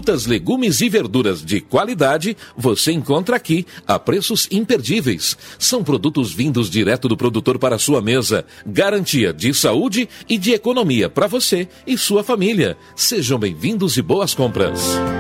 Frutas, legumes e verduras de qualidade você encontra aqui a preços imperdíveis. São produtos vindos direto do produtor para a sua mesa. Garantia de saúde e de economia para você e sua família. Sejam bem-vindos e boas compras.